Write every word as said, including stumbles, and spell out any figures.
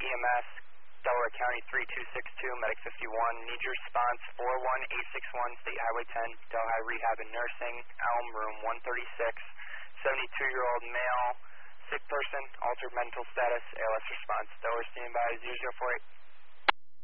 E M S, Delaware County three two six two, Medic fifty-one. Need your response four one eight six one, State Highway ten, Delhi Rehab and Nursing, Elm Room one thirty-six. seventy-two-year-old male, sick person, altered mental status, A L S response. Delaware standby zero zero four eight.